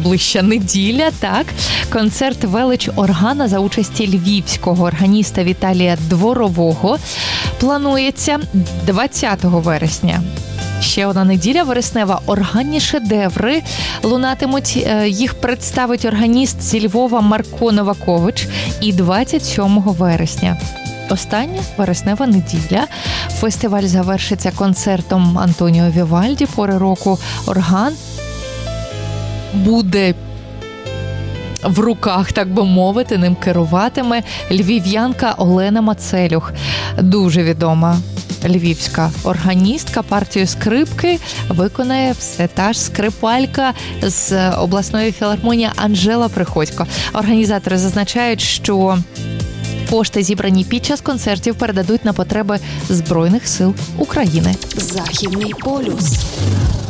найближча неділя, так. Концерт «Велич органа» за участі львівського органіста Віталія Дворового планується 20 вересня. Ще одна неділя вереснева. Органні шедеври лунатимуть. Їх представить органіст зі Львова Марко Новакович. І 27 вересня. Остання вереснева неділя. Фестиваль завершиться концертом Антоніо Вівальді. Пори року орган буде в руках, так би мовити, ним керуватиме львів'янка Олена Мацелюх. Дуже відома львівська органістка. Партію скрипки виконає все та ж скрипалька з обласної філармонії Анжела Приходько. Організатори зазначають, що кошти, зібрані під час концертів, передадуть на потреби Збройних сил України. Західний полюс.